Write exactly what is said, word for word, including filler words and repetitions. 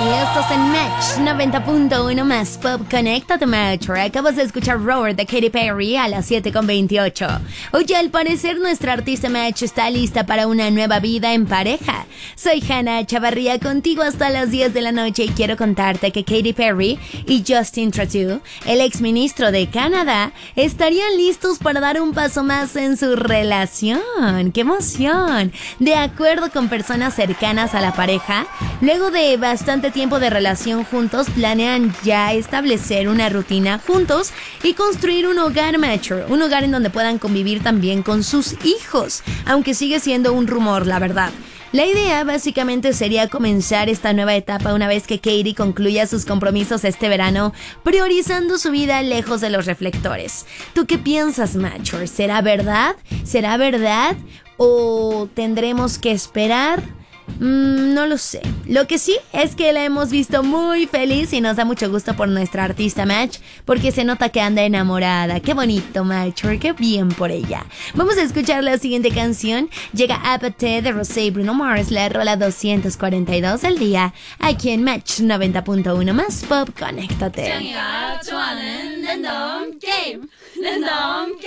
Estás en Match noventa punto uno más Pop. Conéctate, Match. Acabas de escuchar Roar de Katy Perry a las siete con veintiocho. Oye, al parecer nuestra artista Match está lista para una nueva vida en pareja. Soy Hannah Chavarría, contigo hasta las diez de la noche, y quiero contarte que Katy Perry y Justin Trudeau, el exministro de Canadá, estarían listos para dar un paso más en su relación. ¡Qué emoción! De acuerdo con personas cercanas a la pareja, luego de bastante tiempo de relación juntos, planean ya establecer una rutina juntos y construir un hogar mature, un hogar en donde puedan convivir también con sus hijos, aunque sigue siendo un rumor, la verdad. La idea básicamente sería comenzar esta nueva etapa una vez que Katy concluya sus compromisos este verano, priorizando su vida lejos de los reflectores. ¿Tú qué piensas, Mature? ¿Será verdad? ¿Será verdad? ¿O tendremos que esperar? Mm, no lo sé. Lo que sí es que la hemos visto muy feliz y nos da mucho gusto por nuestra artista Match, porque se nota que anda enamorada. Qué bonito, Match, qué bien por ella. Vamos a escuchar la siguiente canción. Llega Apathy de Rosé y Bruno Mars, la rola doscientos cuarenta y dos del día, aquí en Match noventa punto uno más Pop. Conéctate.